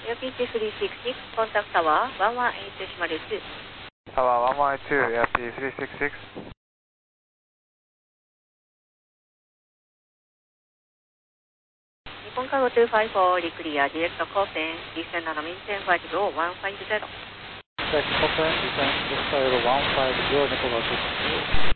P366, contact Tower 118 Shimaru2. Tower 112, P366. Nippon Cargo 254, declear direct caution, descend and maintain flight level 150. Direct caution, descend, flight level 150, Nippon Cargo 254.